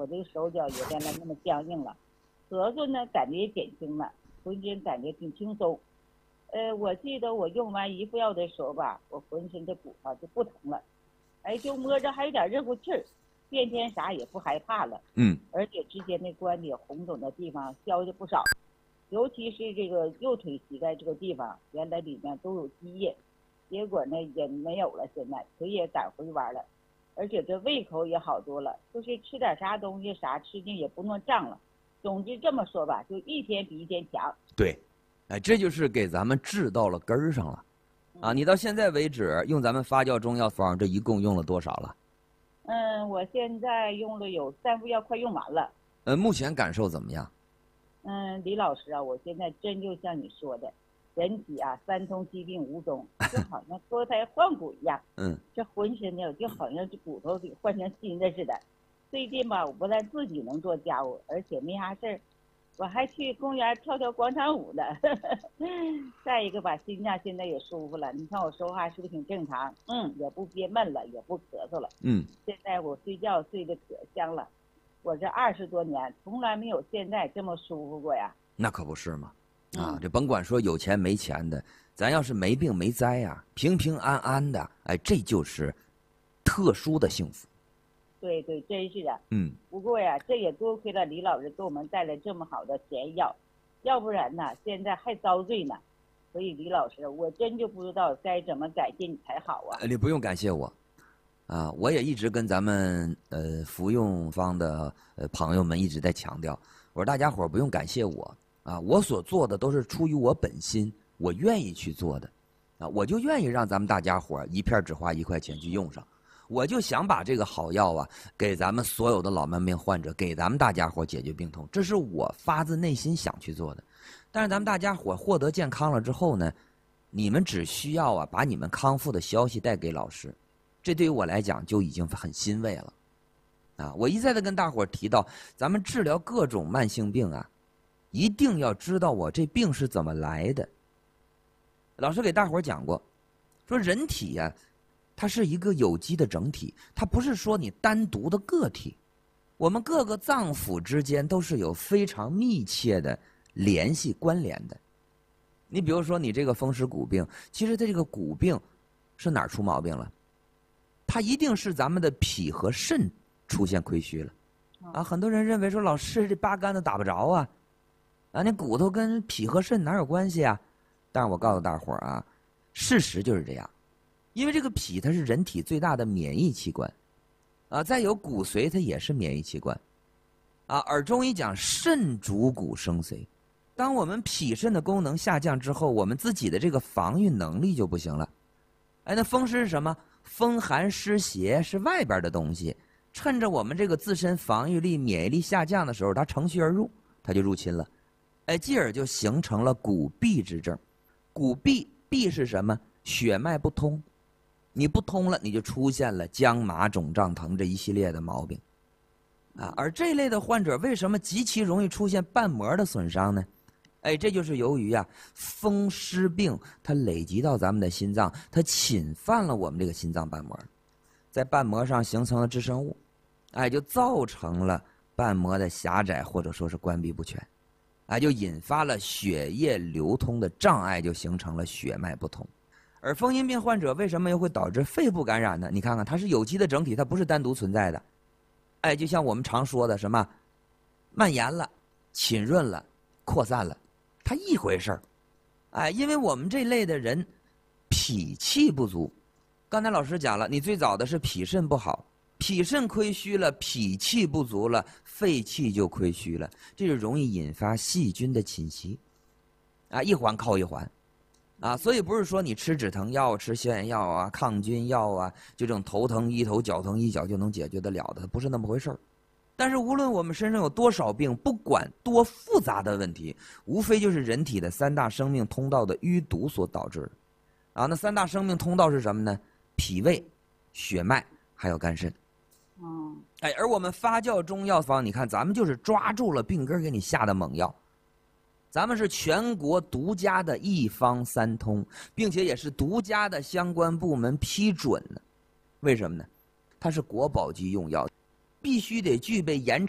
我这个手脚也原来那么僵硬了，咳嗽呢感觉也减轻了，浑身感觉挺轻松。我记得我用完一副药的时候吧，我浑身的骨头就不疼了，就摸着还有点热乎气儿，变天啥也不害怕了。而且之前那关节红肿的地方消去不少，尤其是这个右腿膝盖这个地方，原来里面都有积液，结果呢也没有了，现在腿也敢回弯了，而且这胃口也好多了，就是吃点啥东西啥吃进也不那么胀了。总之这么说吧，就一天比一天强。 对，这就是给咱们治到了根儿上了。你到现在为止用咱们发酵中药方，这一共用了多少了？ 我现在用了有3副药，快用完了。 目前感受怎么样？ 李老师啊，我现在真就像你说的，人体啊3通疾病无踪，就好像脱胎换骨一样。这浑身呢就好像这骨头给换成新的似的。最近吧，我不但自己能做家务，而且没啥事儿，我还去公园跳跳广场舞呢。再一个吧，心脏现在也舒服了，你看我说话是不是挺正常？也不憋闷了，也不咳嗽了。现在我睡觉睡得可香了，我这20多年从来没有现在这么舒服过呀。 那可不是嘛！这甭管说有钱没钱的，咱要是没病没灾呀，平平安安的，这就是特殊的幸福。 对对，真是的。不过呀，这也多亏了李老师给我们带来这么好的甜药，要不然呢，现在还遭罪呢。所以李老师，我真就不知道该怎么感谢你才好啊。 你不用感谢我，我也一直跟咱们服用方的朋友们一直在强调，我说大家伙不用感谢我我所做的都是出于我本心，我愿意去做的我就愿意让咱们大家伙一片只花1块钱去用上。我就想把这个好药给咱们所有的老慢病患者，给咱们大家伙解决病痛，这是我发自内心想去做的。但是咱们大家伙获得健康了之后呢，你们只需要把你们康复的消息带给老师，这对于我来讲就已经很欣慰了我一再的跟大伙提到，咱们治疗各种慢性病一定要知道我这病是怎么来的。老师给大伙讲过，说人体它是一个有机的整体，它不是说你单独的个体，我们各个脏腑之间都是有非常密切的联系关联的。你比如说你这个风湿骨病，其实它这个骨病是哪儿出毛病了？它一定是咱们的脾和肾出现亏虚了很多人认为说，老师这八竿子打不着那骨头跟脾和肾哪有关系但是我告诉大伙事实就是这样。因为这个脾它是人体最大的免疫器官再有骨髓它也是免疫器官而中医讲肾主骨生髓，当我们脾肾的功能下降之后，我们自己的这个防御能力就不行了。那风湿是什么？风寒湿邪是外边的东西，趁着我们这个自身防御力免疫力下降的时候，它乘虚而入，它就入侵了继而就形成了骨痹之症。骨痹是什么？血脉不通，你不通了，你就出现了僵麻肿胀疼这一系列的毛病而这类的患者为什么极其容易出现瓣膜的损伤呢？这就是由于风湿病它累积到咱们的心脏，它侵犯了我们这个心脏瓣膜，在瓣膜上形成了致生物就造成了瓣膜的狭窄或者说是关闭不全就引发了血液流通的障碍，就形成了血脉不通。而风阴病患者为什么又会导致肺部感染呢？你看看，它是有机的整体，它不是单独存在的就像我们常说的什么蔓延了、侵润了、扩散了，它一回事儿因为我们这类的人脾气不足，刚才老师讲了，你最早的是脾肾不好，脾肾亏虚了，脾气不足了，肺气就亏虚了，这就容易引发细菌的侵袭一环扣一环所以不是说你吃止疼药、吃消炎药抗菌药就这种头疼医头、脚疼医脚就能解决得了的，不是那么回事儿。但是无论我们身上有多少病，不管多复杂的问题，无非就是人体的3大生命通道的淤堵所导致的那3大生命通道是什么呢？脾胃、血脉还有肝肾而我们发酵中药方，你看咱们就是抓住了病根给你下的猛药，咱们是全国独家的一方3通，并且也是独家的相关部门批准的。为什么呢？它是国宝级用药，必须得具备严